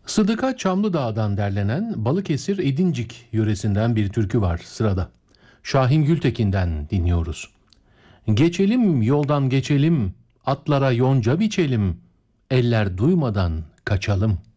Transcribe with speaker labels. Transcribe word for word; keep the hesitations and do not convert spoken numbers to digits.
Speaker 1: Sıdıka Çamlıdağ'dan derlenen Balıkesir Edincik yöresinden bir türkü var sırada. Şahin Gültekin'den dinliyoruz. Geçelim yoldan geçelim, atlara yonca biçelim, eller duymadan kaçalım.